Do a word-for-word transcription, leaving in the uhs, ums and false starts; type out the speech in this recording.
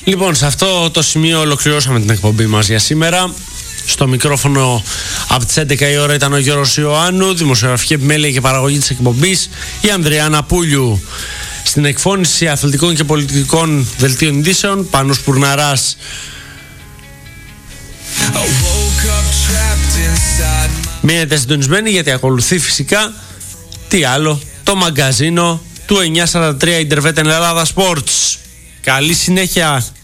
Λοιπόν, σε αυτό το σημείο ολοκληρώσαμε την εκπομπή μας για σήμερα. Στο μικρόφωνο από τις έντεκα η ώρα ήταν ο Γιώργος Ιωάννου, δημοσιογραφική επιμέλεια και παραγωγή της εκπομπής η Ανδριάννα Πούλιου. Στην εκφώνηση αθλητικών και πολιτικών δελτίων ειδήσεων, Πάνος Πουρναράς. Μείνετε συντονισμένοι γιατί ακολουθεί φυσικά τι άλλο, το μαγκαζίνο του εννιακόσια σαράντα τρία Interveten Ελλάδα Sports. Καλή συνέχεια.